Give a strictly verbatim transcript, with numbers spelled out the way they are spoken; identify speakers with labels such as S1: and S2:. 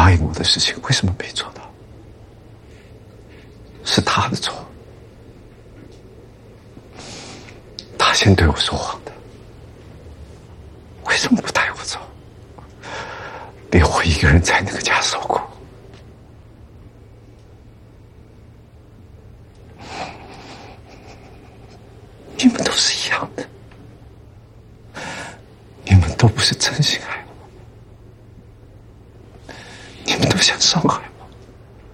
S1: 答应我的事情为什么没做到？是他的错，他先对我说谎的，为什么不带我走，留我一个人在那个家受苦？你们都是一样的，你们都不是真心爱我，你们都想伤害我。